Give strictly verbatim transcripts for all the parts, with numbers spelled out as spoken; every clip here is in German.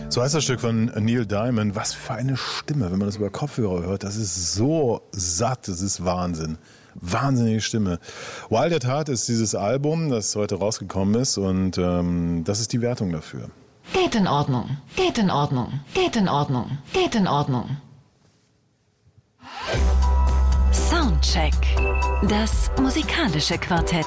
So heißt das Stück von Neil Diamond. Was für eine Stimme, wenn man das über Kopfhörer hört. Das ist so satt, das ist Wahnsinn. Wahnsinnige Stimme. Wild at Heart ist dieses Album, das heute rausgekommen ist, und ähm, das ist die Wertung dafür. Geht in Ordnung, geht in Ordnung, geht in Ordnung, geht in Ordnung. Soundcheck. Das musikalische Quartett.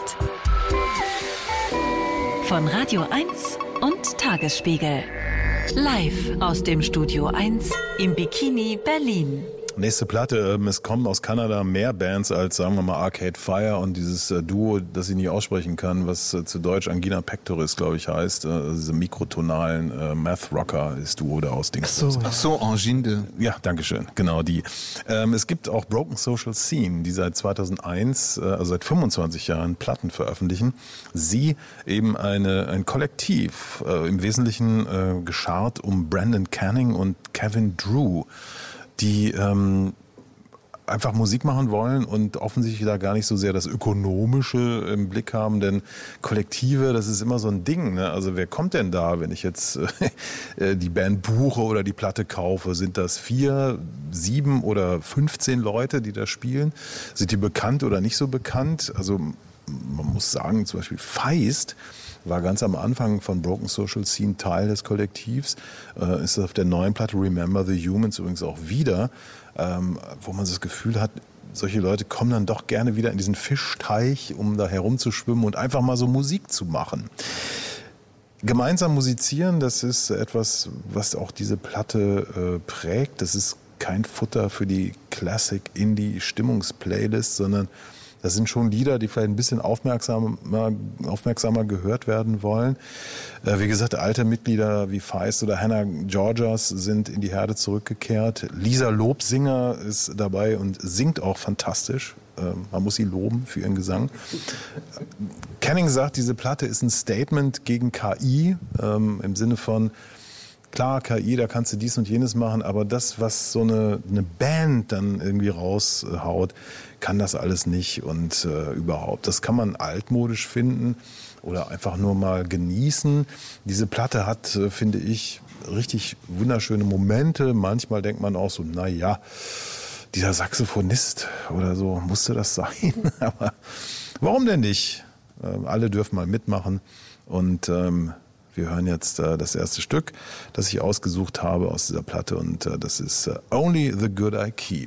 Von Radio eins und Tagesspiegel. Live aus dem Studio eins im Bikini Berlin. Nächste Platte, es kommen aus Kanada mehr Bands als, sagen wir mal, Arcade Fire und dieses äh, Duo, das ich nicht aussprechen kann, was äh, zu Deutsch Angina Pectoris, glaube ich, heißt. Äh, diese mikrotonalen äh, Math-Rocker ist Duo da aus Dings. Ach so, ach so, Angine de... Ja, danke schön, genau die. Ähm, es gibt auch Broken Social Scene, die seit zweitausendeins, äh, also seit fünfundzwanzig Jahren Platten veröffentlichen. Sie eben eine, ein Kollektiv, äh, im Wesentlichen äh, geschart um Brandon Canning und Kevin Drew, die ähm, einfach Musik machen wollen und offensichtlich da gar nicht so sehr das Ökonomische im Blick haben, denn Kollektive, das ist immer so ein Ding, ne? Also wer kommt denn da, wenn ich jetzt äh, die Band buche oder die Platte kaufe? Sind das vier, sieben oder fünfzehn Leute, die da spielen? Sind die bekannt oder nicht so bekannt? Also man muss sagen, zum Beispiel Feist war ganz am Anfang von Broken Social Scene Teil des Kollektivs, äh, ist auf der neuen Platte Remember the Humans übrigens auch wieder, ähm, wo man das Gefühl hat, solche Leute kommen dann doch gerne wieder in diesen Fischteich, um da herumzuschwimmen und einfach mal so Musik zu machen. Gemeinsam musizieren, das ist etwas, was auch diese Platte äh, prägt. Das ist kein Futter für die Classic Indie Stimmungsplaylist, sondern das sind schon Lieder, die vielleicht ein bisschen aufmerksamer, aufmerksamer gehört werden wollen. Äh, wie gesagt, alte Mitglieder wie Feist oder Hannah Georgas sind in die Herde zurückgekehrt. Lisa Lobsinger ist dabei und singt auch fantastisch. Äh, man muss sie loben für ihren Gesang. Canning sagt, diese Platte ist ein Statement gegen K I, ähm, im Sinne von, klar, K I, da kannst du dies und jenes machen, aber das, was so eine, eine Band dann irgendwie raushaut, kann das alles nicht und äh, überhaupt. Das kann man altmodisch finden oder einfach nur mal genießen. Diese Platte hat, äh, finde ich, richtig wunderschöne Momente. Manchmal denkt man auch so, na ja, dieser Saxophonist oder so, musste das sein? Aber warum denn nicht? Äh, alle dürfen mal mitmachen und ähm, wir hören jetzt äh, das erste Stück, das ich ausgesucht habe aus dieser Platte, und äh, das ist äh, Only the Good I Keep.